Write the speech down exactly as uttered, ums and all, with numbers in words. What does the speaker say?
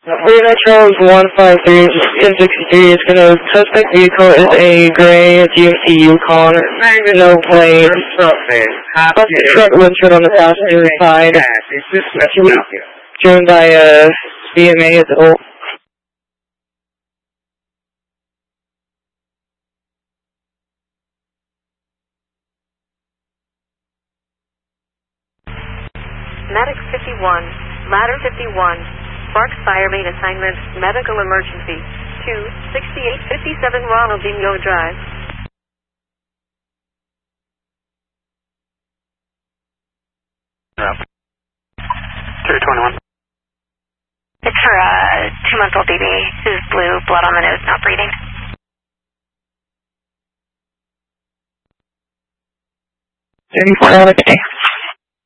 Freedom Charles one five three, ten sixty-three is going to, suspect vehicle is a gray G M C Yukon, no plate, plus truck windshield on the passenger side, driven by uh, B M A adult. Medic fifty-one, Ladder fifty-one, Sparks Fire Main Assignment, Medical Emergency, two sixty-eight fifty-seven Ronaldinho Drive. three twenty-one. It's for a two-month-old baby who's blue, blood on the nose, not breathing. thirty-four, have a good day.